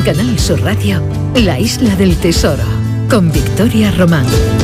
Canal Sur Radio, La Isla del Tesoro, con Victoria Román.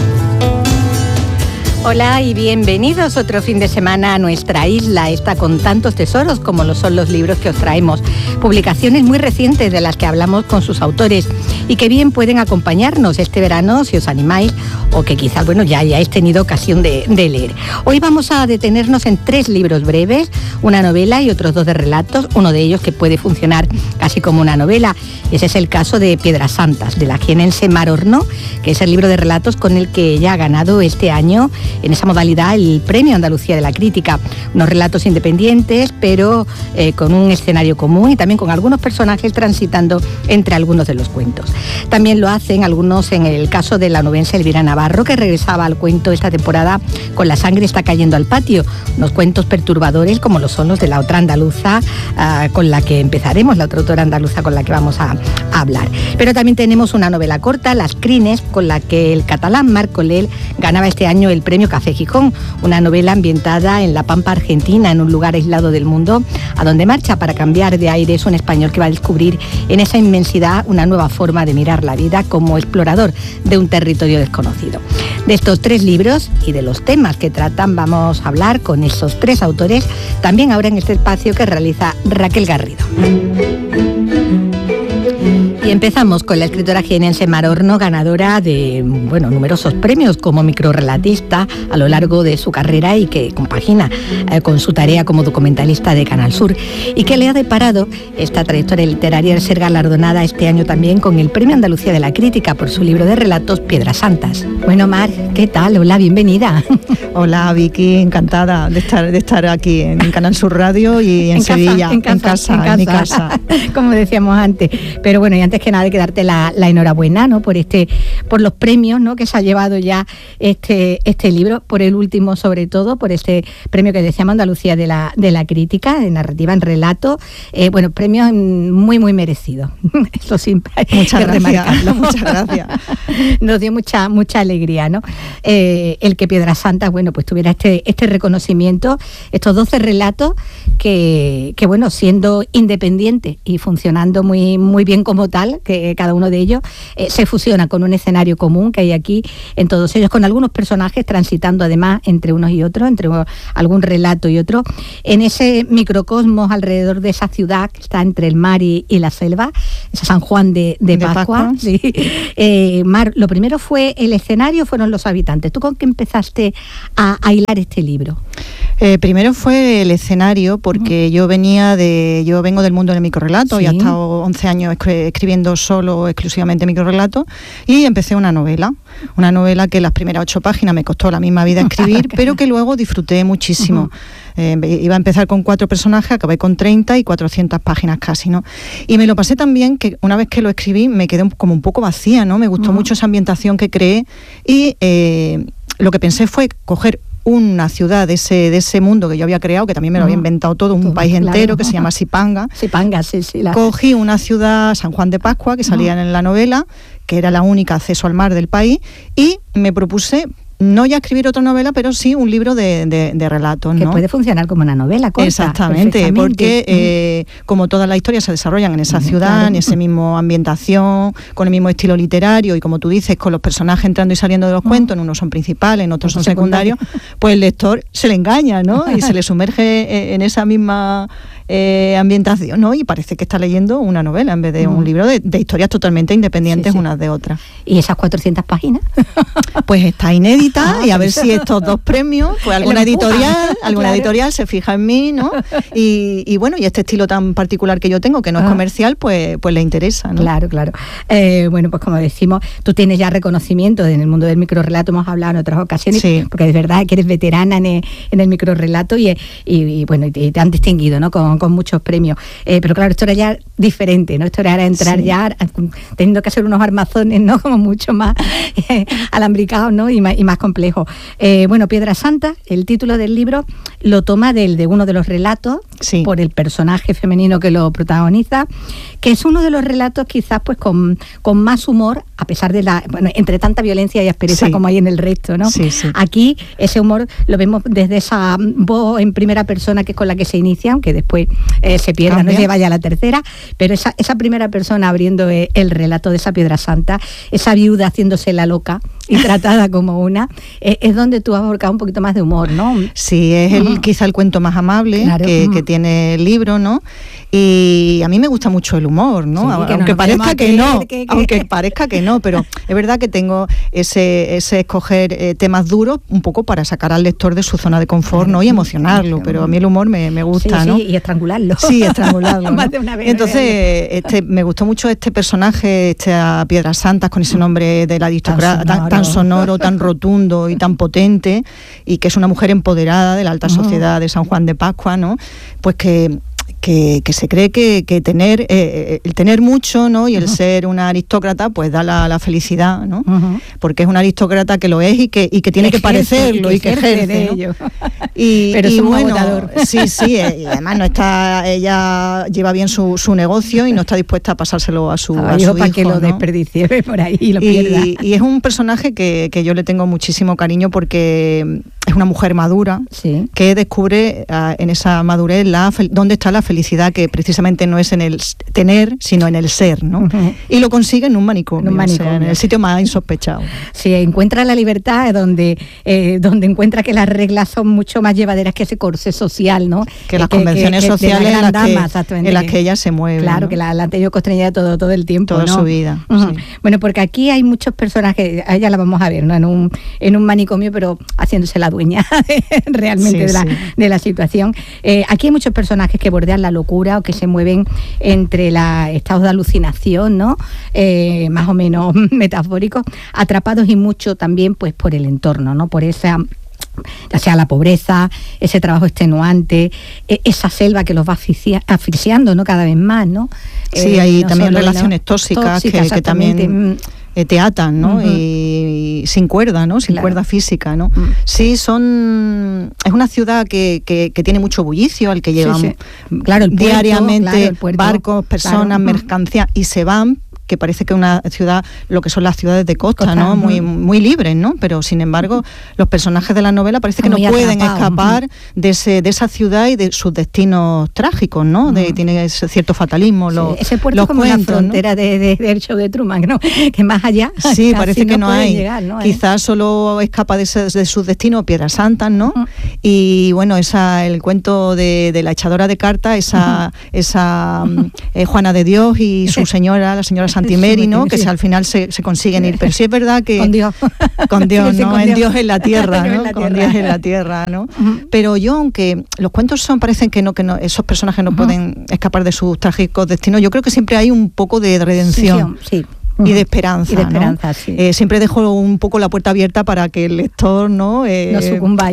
Hola y bienvenidos otro fin de semana a nuestra isla, esta con tantos tesoros como lo son los libros que os traemos. Publicaciones muy recientes de las que hablamos con sus autores y que bien pueden acompañarnos este verano si os animáis o que quizás, ya hayáis tenido ocasión de leer. Hoy vamos a detenernos en 3 libros breves, una novela y otros 2 de relatos, uno de ellos que puede funcionar casi como una novela. Ese es el caso de Piedras Santas, de la jienense Mar Horno, que es el libro de relatos con el que ella ha ganado este año en esa modalidad el Premio Andalucía de la Crítica. Unos relatos independientes, pero con un escenario común y también con algunos personajes transitando entre algunos de los cuentos. También lo hacen algunos en el caso de la onubense Elvira Navarro, que regresaba al cuento esta temporada con La sangre está cayendo al patio, unos cuentos perturbadores como lo son los de la otra andaluza con la que empezaremos, la otra autora andaluza con la que vamos a hablar. Pero también tenemos una novela corta, Las crines, con la que el catalán Marc Colell ganaba este año el Premio Café Gijón, una novela ambientada en la Pampa Argentina, en un lugar aislado del mundo, a donde marcha para cambiar de aires un español que va a descubrir en esa inmensidad una nueva forma de mirar la vida como explorador de un territorio desconocido. De estos 3 libros y de los temas que tratan vamos a hablar con esos 3 autores, también ahora en este espacio que realiza Raquel Garrido. Y empezamos con la escritora jienense Mar Horno, ganadora de numerosos premios como microrrelatista a lo largo de su carrera y que compagina con su tarea como documentalista de Canal Sur, y que le ha deparado esta trayectoria literaria de ser galardonada este año también con el Premio Andalucía de la Crítica por su libro de relatos Piedras Santas. Bueno, Mar, ¿qué tal? Hola, bienvenida. Hola, Vicky, encantada de estar aquí en Canal Sur Radio y en Sevilla, en mi casa. Como decíamos antes. Pero bueno, y antes que nada hay que darte la enhorabuena, ¿no? Por los premios, ¿no? Que se ha llevado ya este libro, por el último sobre todo, por este premio que decíamos Andalucía de la Crítica, de narrativa en relato. Premios muy, muy merecidos. Eso siempre hay que remarcarlo. Muchas gracias. Nos dio mucha alegría, ¿no? El que Piedras Santas, pues tuviera este reconocimiento, estos 12 relatos que siendo independientes y funcionando muy, muy bien como tal, que cada uno de ellos se fusiona con un escenario común que hay aquí en todos ellos, con algunos personajes transitando además entre unos y otros, entre algún relato y otro, en ese microcosmos alrededor de esa ciudad que está entre el mar y la selva, esa San Juan de Pascua. Sí. Mar, lo primero fue el escenario, fueron los habitantes. ¿Tú con qué empezaste a hilar este libro? Primero fue el escenario, porque yo vengo del mundo del microrelato, ¿sí? Y he estado 11 años escribiendo exclusivamente microrelatos, y empecé una novela que las primeras 8 páginas me costó la misma vida escribir, pero que luego disfruté muchísimo. Iba a empezar con 4 personajes, acabé con 30 y 400 páginas casi, ¿no? Y me lo pasé tan bien que una vez que lo escribí me quedé como un poco vacía, ¿no? Me gustó mucho esa ambientación que creé y lo que pensé fue coger una ciudad de ese mundo que yo había creado, que también me lo había inventado todo, un país entero, que se llama Sipanga. Sipanga, sí. Cogí una ciudad, San Juan de Pascua, que salía en la novela, que era la única acceso al mar del país, y me propuse no ya escribir otra novela, pero sí un libro de relatos, ¿no? Que puede funcionar como una novela corta. Exactamente, porque como todas las historias se desarrollan en esa ciudad, en esa misma ambientación, con el mismo estilo literario y, como tú dices, con los personajes entrando y saliendo de los cuentos, en unos son principales, en otros son secundarios, pues el lector se le engaña, ¿no? Y se le sumerge en esa misma ambientación, ¿no? Y parece que está leyendo una novela en vez de un libro de historias totalmente independientes unas de otras. ¿Y esas 400 páginas? Pues está inédita, y a ver si estos 2 premios, pues alguna editorial se fija en mí, ¿no? Y este estilo tan particular que yo tengo, que no es comercial, pues le interesa, ¿no? Claro. Pues como decimos, tú tienes ya reconocimiento en el mundo del microrrelato, hemos hablado en otras ocasiones, porque es verdad que eres veterana en el microrrelato y te han distinguido, ¿no? Con muchos premios. Pero claro, esto era ya diferente, ¿no? Esto era entrar ya teniendo que hacer unos armazones, ¿no? Como mucho más alambricados, ¿no? Y más complejo. Piedras Santas, el título del libro, lo toma de uno de los relatos, por el personaje femenino que lo protagoniza, que es uno de los relatos quizás pues con más humor, a pesar de entre tanta violencia y aspereza como hay en el resto, ¿no? Aquí ese humor lo vemos desde esa voz en primera persona, que es con la que se inicia, aunque después se pierda, no se vaya a la tercera, pero esa primera persona abriendo el relato de esa Piedra Santa, esa viuda haciéndose la loca y tratada como una, es donde tú has volcado un poquito más de humor, ¿no? Sí, es quizá el cuento más amable que tiene el libro, ¿no? Y a mí me gusta mucho el humor, ¿no? Sí, aunque parezca que no, pero es verdad que tengo ese escoger temas duros un poco para sacar al lector de su zona de confort, ¿no? Y emocionarlo, pero a mí el humor me gusta, ¿no? Sí, y estrangularlo. Sí, estrangularlo. Más de una vez. Entonces, me gustó mucho este personaje, esta Piedra Santa, con ese nombre de la aristocracia tan sonoro, tan rotundo y tan potente, y que es una mujer empoderada de la alta sociedad de San Juan de Pascua, ¿no? Pues que se cree que el tener mucho, ¿no? Y el ser una aristócrata pues da la felicidad, ¿no? Porque es una aristócrata que lo es y que tiene que parecerlo y que ejerce de ello. Pero es un bueno, agotador. Sí, y además ella lleva bien su negocio y no está dispuesta a pasárselo a su hijo, para que lo desperdicie por ahí y lo pierda. Y es un personaje que yo le tengo muchísimo cariño porque es una mujer madura, que descubre en esa madurez dónde está la felicidad, que precisamente no es en el tener, sino en el ser, ¿no? Y lo consigue en un manicomio, o sea, en el sitio más insospechado. Sí, encuentra la libertad donde encuentra que las reglas son mucho más llevaderas que ese corsé social, ¿no? Que las convenciones sociales en las que ella se mueve. Claro, ¿no? Que la han tenido constreñida todo el tiempo, toda su vida. Sí. Bueno, porque aquí hay muchos personajes, a ella la vamos a ver, ¿no? En un manicomio, pero haciéndose la dueña realmente de la situación. Aquí hay muchos personajes que bordean la locura o que se mueven entre estados de alucinación, ¿no? Más o menos metafóricos, atrapados y mucho también pues por el entorno, ¿no? Por esa, ya sea la pobreza, ese trabajo extenuante, esa selva que los va asfixiando, ¿no? Cada vez más, ¿no? Sí, hay también relaciones tóxicas que también te atan, ¿no? Y sin cuerda, ¿no? Sin cuerda física, ¿no? Sí, es una ciudad que tiene mucho bullicio, al que llegan diariamente barcos, personas, mercancías, y se van, que parece que una ciudad, lo que son las ciudades de costa, ¿no? Muy, muy libres, ¿no? Pero sin embargo, los personajes de la novela parece que no pueden escapar de esa ciudad y de sus destinos trágicos, ¿no? Tiene ese cierto fatalismo. Ese puerto es como la frontera, ¿no? del show de Truman, ¿no? Que más allá sí, parece que no hay. Llegar, ¿no? Quizás solo escapa de sus destinos Piedras Santas, ¿no? Y bueno, el cuento de la echadora de cartas, esa Juana de Dios y su señora, la señora Santimeri, ¿no? Que al final se consiguen ir, pero sí es verdad que con Dios, ¿no? En Dios en la tierra, ¿no? Con Dios en la tierra, ¿no? Pero yo, aunque los cuentos parecen que no esos personajes no pueden escapar de sus trágicos destinos, yo creo que siempre hay un poco de redención. Sí. Y de esperanza, ¿no? Sí. Siempre dejo un poco la puerta abierta para que el lector no sucumba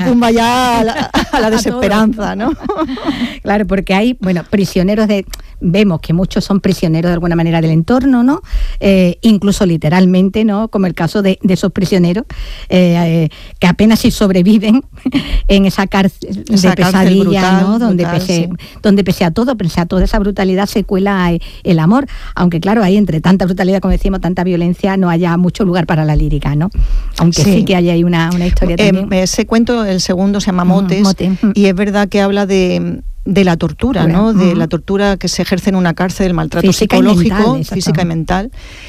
ya a la desesperanza, ¿no? Claro, porque hay, prisioneros vemos que muchos son prisioneros de alguna manera del entorno, ¿no? Incluso literalmente, ¿no? Como el caso de esos prisioneros que apenas si sobreviven en esa cárcel de pesadilla, brutal, ¿no? Donde pese a toda esa brutalidad se cuela el amor, aunque claro, hay entre tanta brutalidad, como decimos, tanta violencia, no haya mucho lugar para la lírica, ¿no? Aunque sí que hay ahí una historia también. Ese cuento, el segundo, se llama Motes, y es verdad que habla de la tortura, ¿no? De la tortura que se ejerce en una cárcel, el maltrato psicológico, física y mental,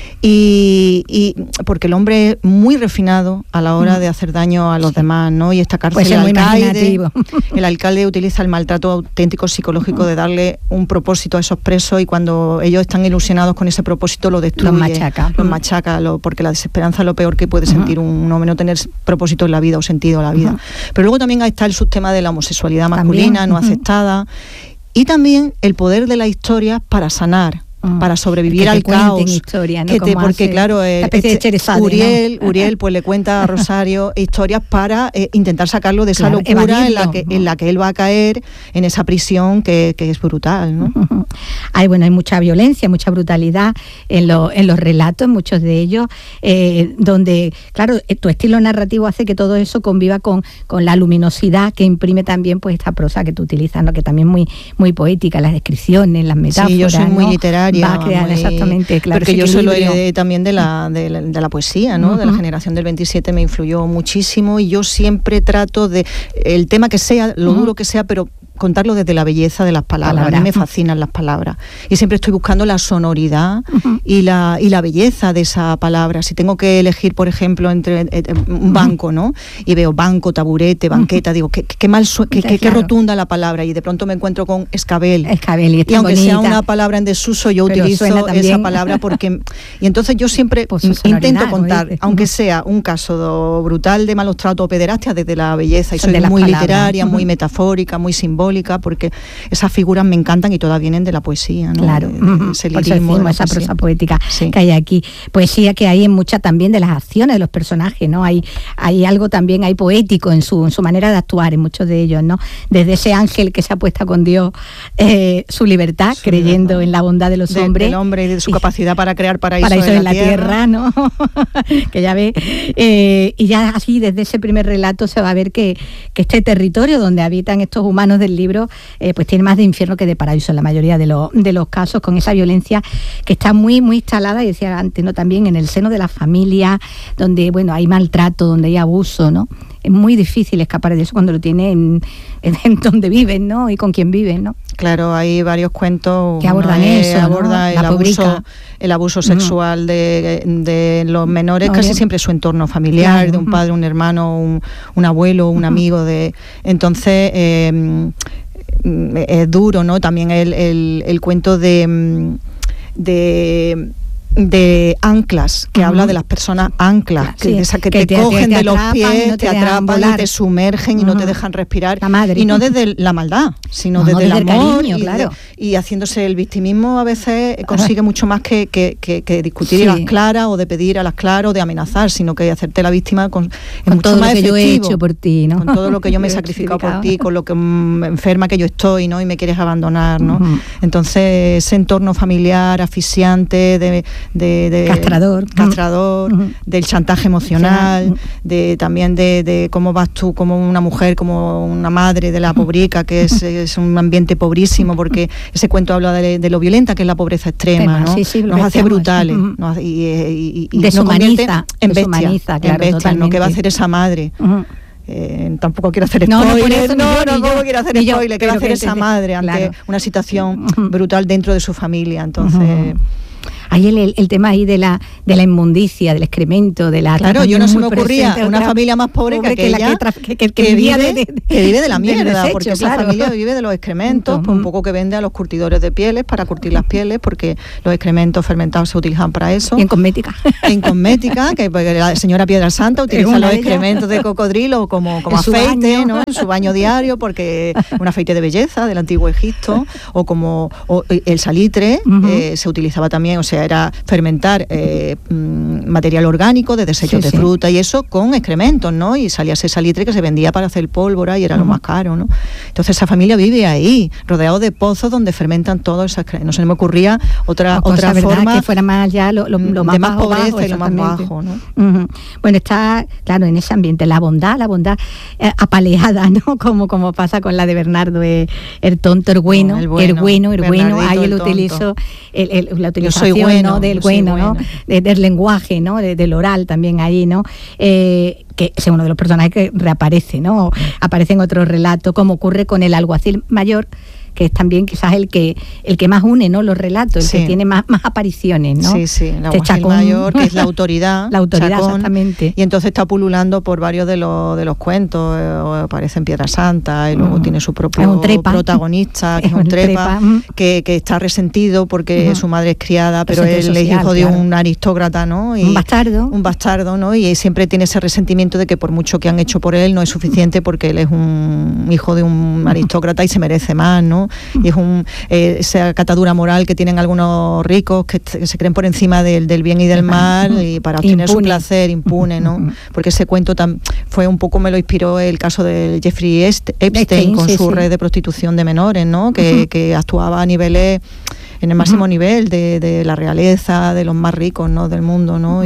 y porque el hombre es muy refinado a la hora de hacer daño a los demás, ¿no? Y esta cárcel, el alcalde utiliza el maltrato auténtico psicológico de darle un propósito a esos presos, y cuando ellos están ilusionados con ese propósito lo destruye, los machaca, porque la desesperanza es lo peor que puede sentir un hombre, no tener propósito en la vida o sentido en la vida. Pero luego también está el subtema de la homosexualidad masculina no aceptada, y también el poder de la historia para sanar, para sobrevivir al caos. Historia, ¿no? Porque claro, Uriel pues le cuenta a Rosario historias para intentar sacarlo de esa locura en la que él va a caer, en esa prisión que es brutal, ¿no? Hay mucha violencia, mucha brutalidad en los relatos, muchos de ellos, donde, claro, tu estilo narrativo hace que todo eso conviva con la luminosidad que imprime también pues esta prosa que tú utilizas, ¿no? Que también es muy, muy poética, las descripciones, las metáforas. Sí, yo soy muy literaria. Va a crear exactamente, claro. Porque yo solo heredé también de la poesía, ¿no? De la generación del 27 me influyó muchísimo, y yo siempre trato de, el tema que sea, lo duro que sea, pero contarlo desde la belleza de las palabras. A mí me fascinan las palabras y siempre estoy buscando la sonoridad y la belleza de esa palabra. Si tengo que elegir, por ejemplo, entre un banco, ¿no? Y veo banco, taburete, banqueta, digo, qué rotunda la palabra, y de pronto me encuentro con escabel. Y aunque bonita, sea una palabra en desuso, yo utilizo esa palabra porque... Y entonces yo siempre intento contar, aunque sea un caso brutal de malos tratos o pederastia, desde la belleza, y soy muy literaria, muy metafórica, muy simbólica, porque esas figuras me encantan y todas vienen de la poesía, ¿no? Claro, ese lirismo, esa prosa poética que hay aquí. Poesía que hay en muchas también de las acciones de los personajes, ¿no? Hay algo también, hay poético en su manera de actuar, en muchos de ellos, ¿no? Desde ese ángel que se apuesta con Dios, su libertad, creyendo en la bondad de los hombres. Del hombre y de su capacidad para crear paraísos en la tierra, ¿no? Que ya ve. Y ya así, desde ese primer relato se va a ver que este territorio donde habitan estos humanos del libro, pues tiene más de infierno que de paraíso en la mayoría de los casos, con esa violencia que está muy, muy instalada, y decía antes, ¿no? También en el seno de la familia, donde, bueno, hay maltrato, donde hay abuso, ¿no? Es muy difícil escapar de eso cuando lo tienen en donde viven, ¿no? Y con quien viven, ¿no? Claro, hay varios cuentos que abordan eso, aborda el abuso sexual de los menores, casi siempre su entorno familiar, claro, de un padre, un hermano, un abuelo, un amigo entonces es duro, ¿no? También el cuento de anclas, que habla de las personas anclas, que te cogen de los pies, te atrapan y te sumergen y no te dejan respirar, y no desde la maldad, sino desde el amor, cariño, y haciéndose el victimismo a veces consigue mucho más que discutir a las claras, o de pedir a las claras, o de amenazar, sino que hacerte la víctima es mucho todo más lo que efectivo, yo he hecho por ti, ¿no? Con todo lo que yo me he sacrificado por ti, con lo que enferma que yo estoy, ¿no? Y me quieres abandonar, ¿no? Entonces ese entorno familiar asfixiante, de castrador, del chantaje emocional, también de cómo vas tú como una mujer, como una madre de la pobrica, que es un ambiente pobrísimo, porque ese cuento habla de lo violenta que es la pobreza extrema, ¿no? Nos hace brutales, y deshumaniza, en bestias, ¿no? ¿Qué va a hacer esa madre? Tampoco quiero hacer spoiler, tampoco quiero hacer spoiler, ¿qué va a hacer esa madre ante una situación brutal dentro de su familia? Entonces... Ahí el tema ahí de la inmundicia, del excremento, de la... Claro, yo no se me ocurría una familia más pobre que aquella que vive de la mierda, desecho, porque esa familia vive de los excrementos, un poco que vende a los curtidores de pieles para curtir las pieles, porque los excrementos fermentados se utilizan para eso. Y en cosmética. Que la señora Piedra Santa utiliza los excrementos de cocodrilo como aceite, ¿no? En su baño diario, porque un aceite de belleza del antiguo Egipto, o el salitre se utilizaba también, o sea, era fermentar material orgánico de desechos de fruta y eso con excrementos, ¿no? Y salía ese salitre que se vendía para hacer pólvora y era lo más caro, ¿no? Entonces esa familia vive ahí, rodeado de pozos donde fermentan todo eso. No se me ocurría otra forma que fuera más ya lo más de más pobreza y lo más bajo, ¿no? Bueno, está claro en ese ambiente la bondad apaleada, ¿no? Como pasa con la de Bernardo, el tonto, el bueno, ahí él utilizó la utilización, ¿no? Del bueno, ¿no? Del lenguaje, ¿no? Del oral también ahí, ¿no? Que es uno de los personajes que reaparece, ¿no? Aparece en otro relato, como ocurre con el alguacil mayor, que es también quizás el que más une, ¿no? Los relatos, el que tiene más apariciones, ¿no? Sí, el alguacil mayor, que es la autoridad. La autoridad, Chacón, exactamente. Y entonces está pululando por varios de los cuentos, aparece en Piedra Santa, y luego tiene su propio protagonista, que es un trepa, que está resentido porque su madre es criada, pero él es hijo de un aristócrata, ¿no? Y un bastardo, ¿no? Y siempre tiene ese resentimiento de que por mucho que han hecho por él no es suficiente, porque él es un hijo de un aristócrata y se merece más, ¿no? Y es esa catadura moral que tienen algunos ricos que se creen por encima del bien y del mal, y para obtener su placer impune, ¿no? Porque ese cuento fue un poco, me lo inspiró el caso de Jeffrey Epstein con su red de prostitución de menores, ¿no? Que actuaba a niveles en el máximo nivel de la realeza, de los más ricos, ¿no?, del mundo, ¿no?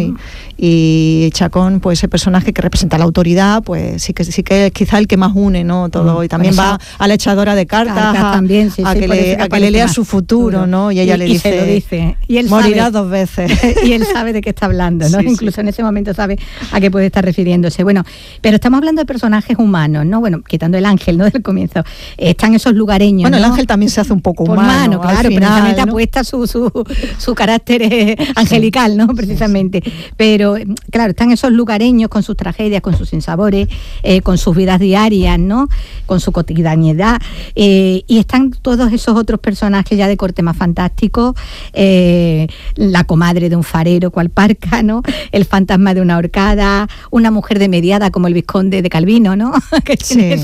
Y Chacón, pues ese personaje que representa la autoridad, pues sí que es quizá el que más une, ¿no?, todo. Y también va a la echadora de cartas también, a que le lea su futuro, ¿no? Y ella le dice, se lo dice. Y él morirás 2 veces. Y él sabe de qué está hablando, ¿no? Incluso en ese momento sabe a qué puede estar refiriéndose. Bueno, pero estamos hablando de personajes humanos, ¿no? Bueno, quitando el ángel, ¿no?, del comienzo. Están esos lugareños, bueno, ¿no? El ángel también se hace un poco humano, claro, final, precisamente ¿no? apuesta su carácter angelical, ¿no? Precisamente. Pero, claro, están esos lugareños con sus tragedias, con sus sinsabores, con sus vidas diarias, ¿no?, con su cotidianidad, y están todos esos otros personajes ya de corte más fantástico, la comadre de un farero cual Parca, ¿no?, el fantasma de una horcada, una mujer de mediada como el vizconde de Calvino, ¿no? Que tiene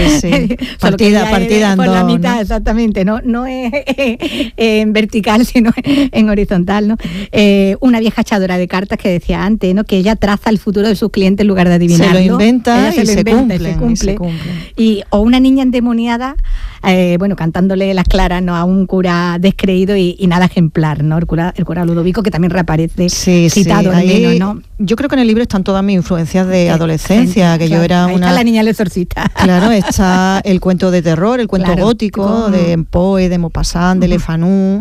partida por la mitad, ¿no? Exactamente, no es en vertical, sino en horizontal, ¿no? Una vieja echadora de cartas que decía antes, ¿no?, que ella traza el futuro de sus clientes en lugar de adivinarlo. Se lo inventa y se cumple. O una niña endemoniada, cantándole las claras, ¿no?, a un cura descreído y nada ejemplar, ¿no? El cura Ludovico, que también reaparece citado al menos, ¿no? Yo creo que en el libro están todas mis influencias de adolescencia, que yo era una... Ahí está la niña del exorcista. Claro, está el cuento de terror, el cuento gótico, de Poe, de Maupassant, de Le Fanu,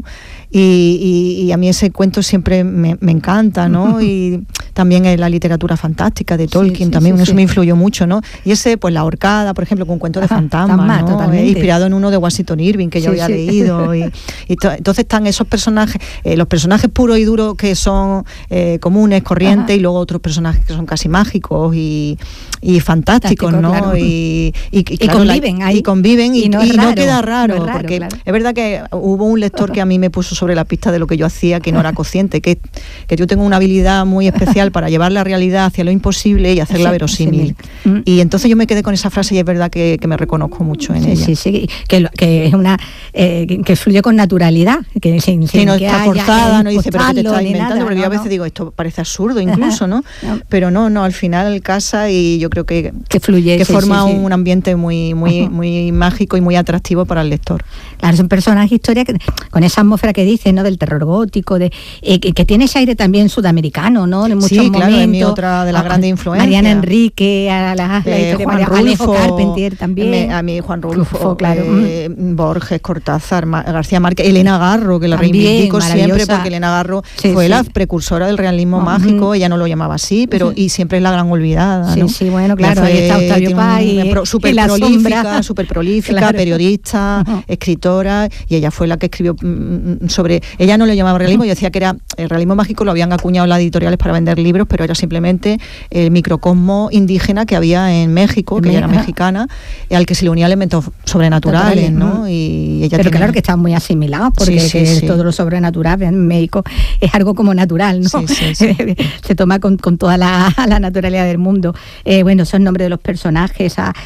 y a mí ese cuento siempre me encanta, ¿no? Y también la literatura fantástica de Tolkien, eso me influyó mucho, ¿no? Y ese, pues La Horcada, por ejemplo, con un cuento de fantasmas, ¿no? Inspirado en uno de Washington Irving, que yo había leído. Entonces están esos personajes, los personajes puros y duros que son comunes, corrientes, y luego otros personajes que son casi mágicos y fantásticos, ¿no? Claro. Y conviven y no queda raro, porque es verdad que hubo un lector que a mí me puso sobre la pista de lo que yo hacía, que no era consciente, que yo tengo una habilidad muy especial para llevar la realidad hacia lo imposible y hacerla verosímil. Y entonces yo me quedé con esa frase y es verdad que me reconozco mucho en ella. Que es una que fluye con naturalidad, que no está forzada, no dice, pero que te estás inventando, porque yo a veces digo, esto parece absurdo incluso, ¿no? Pero no, al final casa, y yo creo que fluye, que forma un ambiente muy mágico y muy atractivo para el lector. Claro, son personajes, historias con esa atmósfera que dice, ¿no?, del terror gótico, que tiene ese aire también sudamericano, ¿no?, en muchos momentos. Es mi otra de las grandes influencias. Mariana Enrique, la historia de Alejo Carpentier también. A mí Juan Rulfo, claro. Borges, Cortázar, García Márquez, Elena Garro, que la reivindico siempre, porque Elena Garro fue la precursora del realismo mágico. Ella no lo llamaba así, pero y siempre es la gran olvidada, ¿no? Bueno, claro, ahí está Octavio Paz súper prolífica, claro, periodista, escritora, y ella fue la que escribió sobre... Ella no le llamaba realismo, yo decía que era el realismo mágico, lo habían acuñado las editoriales para vender libros, pero era simplemente el microcosmo indígena que había en México, que ella era mexicana, al que se le unía elementos sobrenaturales, ¿no? Y ella claro que estaban muy asimilados, porque todo lo sobrenatural en México es algo como natural, ¿no? Se toma con toda la naturalidad del mundo. Son nombres de los personajes, a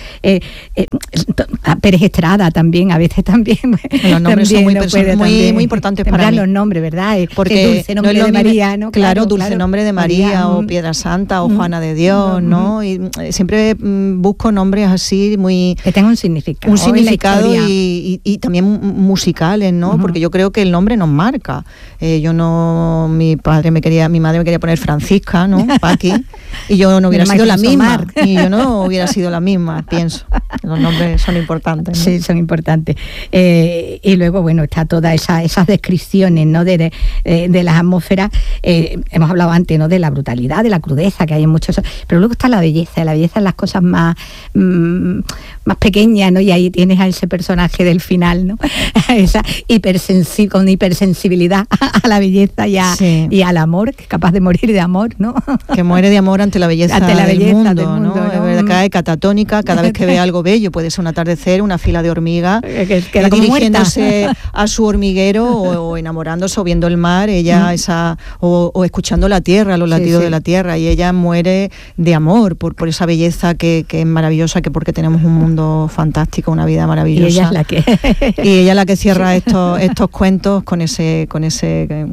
Pérez Estrada también, a veces también. Los nombres son muy importantes para mí. Los nombres, ¿verdad? Porque el dulce nombre de María, ¿no? Claro, dulce nombre de María, o Piedra Santa, o Juana de Dios, ¿no? Y siempre busco nombres así muy... que tengan un significado. Un significado y también musicales, ¿no? Porque yo creo que el nombre nos marca. Mi madre me quería poner Francisca, ¿no? Paqui, y yo no hubiera sido la misma. Y yo no hubiera sido la misma, pienso. Los nombres son importantes, ¿no? Sí, son importantes. Y luego, está toda esas descripciones, ¿no?, de las atmósferas. Hemos hablado antes, ¿no?, de la brutalidad, de la crudeza que hay en muchos... Pero luego está la belleza en las cosas más pequeñas, ¿no? Y ahí tienes a ese personaje del final, ¿no? Esa con hipersensibilidad a la belleza y al amor, que es capaz de morir de amor, ¿no? Que muere de amor ante la belleza del mundo, ¿no? Es verdad, cae catatónica cada vez que ve algo bello. Puede ser un atardecer, una fila de hormigas, dirigiéndose a su hormiguero o enamorándose o viendo el mar, ella o escuchando la tierra, los latidos de la tierra, y ella muere de amor por esa belleza que es maravillosa, que porque tenemos un mundo fantástico, una vida maravillosa. Y ella es la que cierra estos cuentos con ese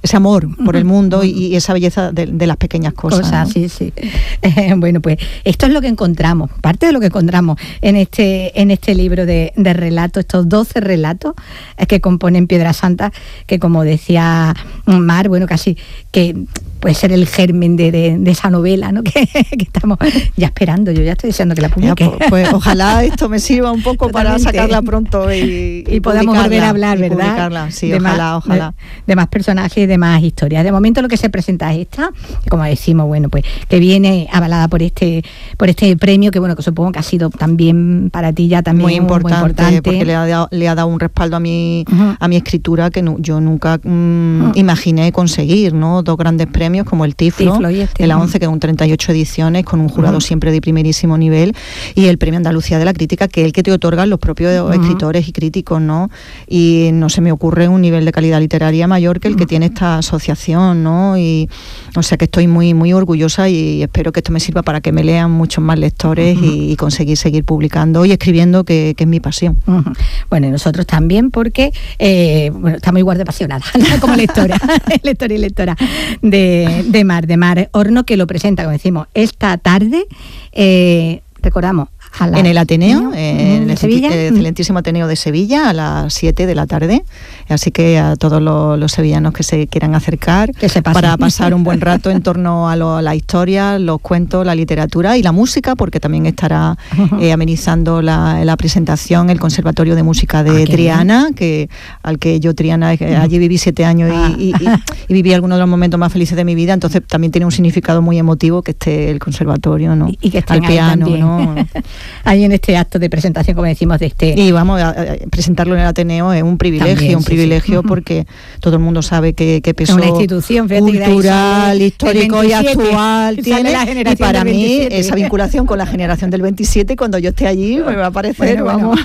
amor por el mundo y esa belleza de las pequeñas cosas, ¿no? Sí. Bueno, pues esto es lo que encontramos, parte de lo que encontramos en este libro de relatos, estos 12 relatos que componen Piedra Santa, que como decía Mar, bueno, casi que puede ser el germen de esa novela, ¿no? que estamos ya esperando. Yo ya estoy deseando que la publique. Pues ojalá esto me sirva un poco para sacarla pronto y podamos volver a hablar, ¿verdad? Publicarla. Sí, ojalá. De más personajes y de más historias. De momento lo que se presenta es esta, como decimos, bueno, pues que viene avalada por este premio, que bueno, que supongo que ha sido también para ti ya también muy importante. Porque le ha dado un respaldo a mi escritura que yo nunca imaginé conseguir, ¿no? 2 grandes premios como el Tiflo de la 11, que es un 38 ediciones, con un jurado siempre de primerísimo nivel, y el premio Andalucía de la Crítica, que es el que te otorgan los propios escritores y críticos, ¿no? Y no se me ocurre un nivel de calidad literaria mayor que el que tiene esta asociación, ¿no? Y o sea que estoy muy, muy orgullosa y espero que esto me sirva para que me lean muchos más lectores y conseguir seguir publicando y escribiendo, que es mi pasión. Bueno, y nosotros también, porque estamos igual de apasionadas como lectora y lectora de Mar Horno, que lo presenta, como decimos, esta tarde, recordamos, en el Ateneo, en el excelentísimo Ateneo de Sevilla, a las 7 de la tarde. Así que a todos los sevillanos que se quieran acercar, para pasar un buen rato en torno a la historia, los cuentos, la literatura y la música, porque también estará amenizando la presentación el Conservatorio de Música de Triana, al que yo, Triana, allí viví 7 años y viví algunos de los momentos más felices de mi vida. Entonces también tiene un significado muy emotivo que esté el conservatorio, ¿no? Y que al piano, ¿no? Ahí en este acto de presentación, como decimos, de este... Y vamos, a presentarlo en el Ateneo es un privilegio, privilegio, porque todo el mundo sabe qué peso una institución cultural, histórico y actual tiene, y para mí esa vinculación con la generación del 27, cuando yo esté allí, me va a parecer, vamos...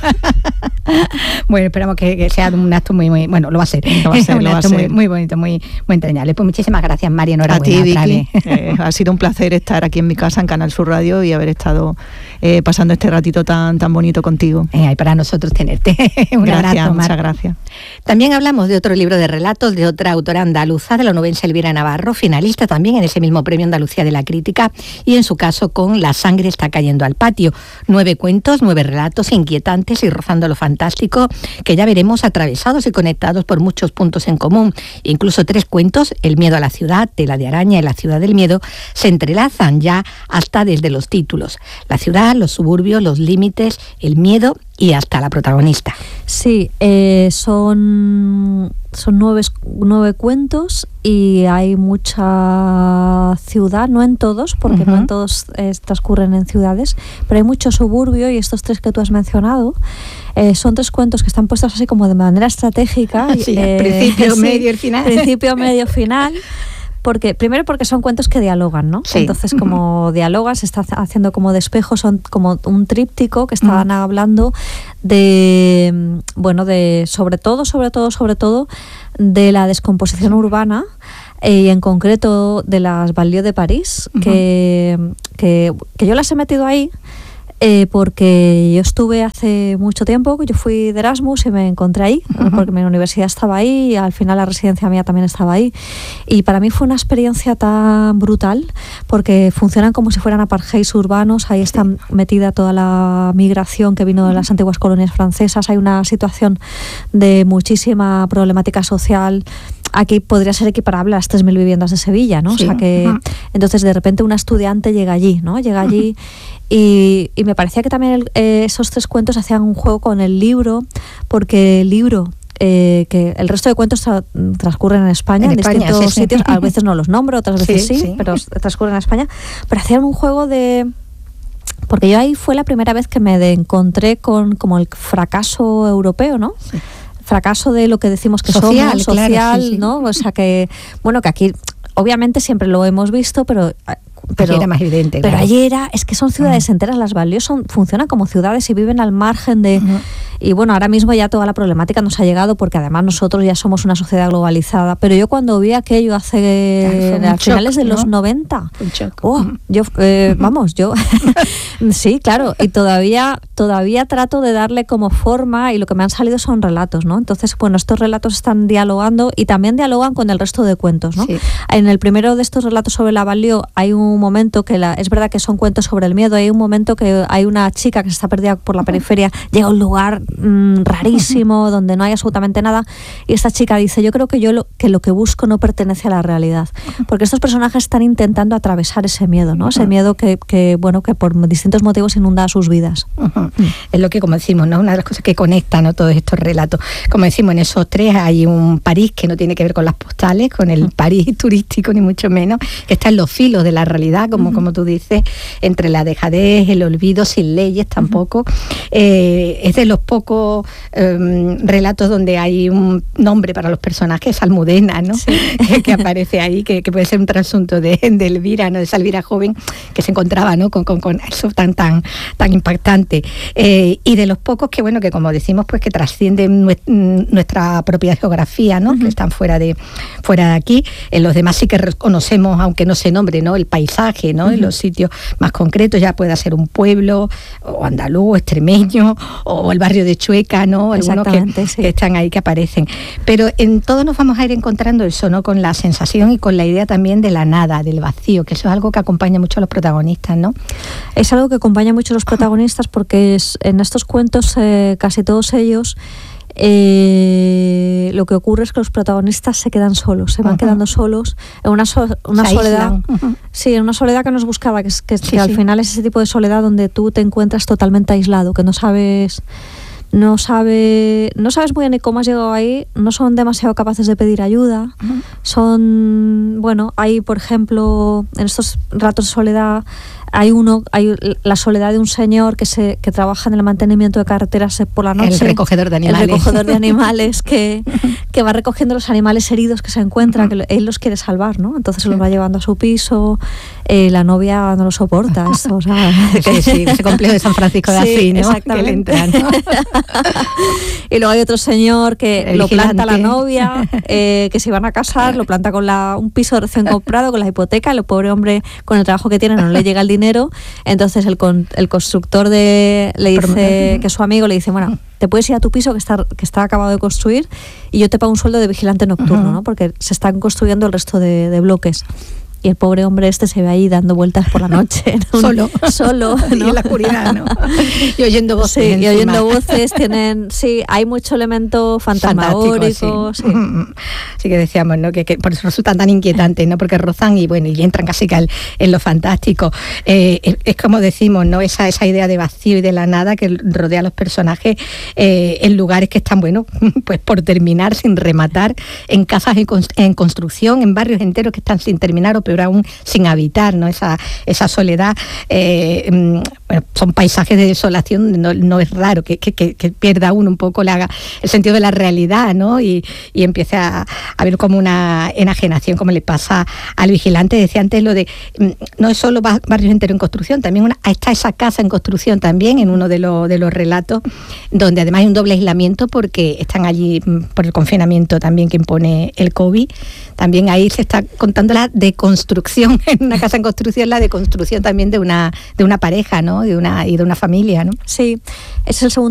Bueno, esperamos que sea un acto muy, muy... Bueno, lo va a ser. Un acto muy bonito, muy entrañable. Pues muchísimas gracias, María, enhorabuena. A ti, Vicky. Ha sido un placer estar aquí en mi casa, en Canal Sur Radio, y haber estado pasando este ratito tan bonito contigo. Y para nosotros tenerte. Un abrazo, muchas gracias. También hablamos de otro libro de relatos de otra autora andaluza, de la onubense Elvira Navarro, finalista también en ese mismo Premio Andalucía de la Crítica, y en su caso con La sangre está cayendo al patio. 9 cuentos, 9 relatos inquietantes y rozando lo fantástico, que ya veremos atravesados y conectados por muchos puntos en común. Incluso 3 cuentos, El miedo a la ciudad, Tela de araña y La ciudad del miedo, se entrelazan ya hasta desde los títulos. La ciudad, los suburbios, los límites, el miedo y hasta la protagonista. Sí, son 9 cuentos y hay mucha ciudad, no en todos, porque no en todos transcurren en ciudades, pero hay mucho suburbio, y estos 3 que tú has mencionado son 3 cuentos que están puestos así como de manera estratégica. Principio, medio y final. Principio, medio, final. Primero porque son cuentos que dialogan, ¿no? Sí. Entonces, como dialogan, se está haciendo como de espejo, son como un tríptico que estaban hablando de, bueno, de sobre todo, de la descomposición urbana, y en concreto de las banlieues de París, que yo las he metido ahí, porque yo estuve hace mucho tiempo, yo fui de Erasmus y me encontré ahí, porque mi universidad estaba ahí y al final la residencia mía también estaba ahí, y para mí fue una experiencia tan brutal, porque funcionan como si fueran apartheids urbanos. Ahí está metida toda la migración que vino de las antiguas colonias francesas, hay una situación de muchísima problemática social. Aquí podría ser equiparable a las 3.000 viviendas de Sevilla, ¿no? Sí. O sea que entonces de repente una estudiante llega allí, ¿no? Y me parecía que también esos 3 cuentos hacían un juego con el libro, porque el libro, que el resto de cuentos transcurren en España, en distintos sitios, a veces no los nombro, otras veces sí, pero transcurren en España, pero hacían un juego de... Porque yo ahí fue la primera vez que me encontré con como el fracaso europeo, ¿no? Sí. Fracaso de lo que decimos que social, somos, social, claro, sí. ¿no? O sea que, bueno, que aquí obviamente siempre lo hemos visto, pero Pero era más evidente. Pero allí es que son ciudades enteras, las Balliol funcionan como ciudades y viven al margen de... Y bueno, ahora mismo ya toda la problemática nos ha llegado porque además nosotros ya somos una sociedad globalizada. Pero yo cuando vi aquello hace a finales de los 90, yo sí, claro, y todavía trato de darle como forma y lo que me han salido son relatos, ¿no? Entonces, bueno, estos relatos están dialogando y también dialogan con el resto de cuentos, ¿no? Sí. En el primero de estos relatos sobre la Balliol hay un momento que es verdad que son cuentos sobre el miedo, hay un momento que hay una chica que se está perdida por la periferia, llega a un lugar rarísimo donde no hay absolutamente nada y esta chica dice, yo creo que lo que busco no pertenece a la realidad, porque estos personajes están intentando atravesar ese miedo, ¿no? Ese miedo que por distintos motivos inunda sus vidas. Es lo que, como decimos, ¿no? Una de las cosas que conectan, ¿no?, todos estos relatos. Como decimos, en esos tres hay un París que no tiene que ver con las postales, con el París turístico ni mucho menos, que está en los filos de la realidad, como tú dices, entre la dejadez, el olvido, sin leyes tampoco. Es de los pocos relatos donde hay un nombre para los personajes, Almudena, ¿no? Sí. que aparece ahí, que puede ser un trasunto de Elvira, ¿no?, de esa Elvira joven que se encontraba, ¿no?, con eso tan impactante. Y de los pocos que, bueno, que como decimos, pues que trascienden nuestra propia geografía, ¿no?, que están fuera de aquí. En los demás sí que reconocemos, aunque no se nombre, ¿no?, el paisaje, ¿no?, en los sitios más concretos, ya pueda ser un pueblo, o andaluz, o extremeño, o el barrio de Chueca, ¿no?, algunos que están ahí, que aparecen. Pero en todo nos vamos a ir encontrando eso, ¿no?, con la sensación y con la idea también de la nada, del vacío, que eso es algo que acompaña mucho a los protagonistas, ¿no? Es algo que acompaña mucho a los protagonistas porque en estos cuentos, casi todos ellos, lo que ocurre es que los protagonistas se quedan solos, se van quedando solos en una soledad, sí, en una soledad que nos buscaba, que al final es ese tipo de soledad donde tú te encuentras totalmente aislado, que no sabes muy bien cómo has llegado ahí, no son demasiado capaces de pedir ayuda, hay, por ejemplo, en estos ratos de soledad hay la soledad de un señor que trabaja en el mantenimiento de carreteras por la noche. El recogedor de animales. El recogedor de animales que va recogiendo los animales heridos que se encuentra, que él los quiere salvar, ¿no? Entonces se los va llevando a su piso, la novia no lo soporta. Esto, o sea, ese complejo de San Francisco de Asís, ¿no? Exactamente. Que le entra, ¿no? Y luego hay otro señor que lo planta a la novia, que se iban a casar, lo planta con un piso recién comprado, con la hipoteca, el pobre hombre con el trabajo que tiene no le llega el dinero. Entonces el constructor le dice, que su amigo le dice, bueno, te puedes ir a tu piso que está acabado de construir y yo te pago un sueldo de vigilante nocturno, ¿no? Porque se están construyendo el resto de bloques. Y el pobre hombre se ve ahí dando vueltas por la noche, ¿no? Solo, ¿no? Y en la oscuridad, ¿no? Y oyendo voces. Sí, y oyendo voces hay mucho elemento fantasmagórico. Sí. Sí que decíamos, ¿no?, que por eso resultan tan inquietantes, ¿no? Porque rozan y entran casi que en lo fantástico. Es como decimos, ¿no?, esa idea de vacío y de la nada que rodea a los personajes en lugares que están, pues por terminar, sin rematar, en casas en construcción, en barrios enteros que están sin terminar o peor aún sin habitar, ¿no? Esa soledad, son paisajes de desolación, no es raro que pierda uno un poco el sentido de la realidad, ¿no? Y empiece a haber como una enajenación, como le pasa al vigilante. Decía antes lo de, no es solo barrios enteros en construcción, también está esa casa en construcción también, en uno de los relatos, donde además hay un doble aislamiento porque están allí por el confinamiento también que impone el COVID. También ahí se está contando la deconstrucción, en una casa en construcción, la deconstrucción también de una pareja, ¿no? Y de una familia, ¿no? Sí, ese es el segundo